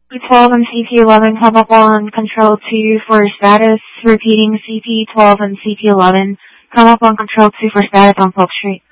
CP12 and CP11 come up on control 2 for status. Repeating CP12 and CP11 come up on control 2 for status on Polk Street.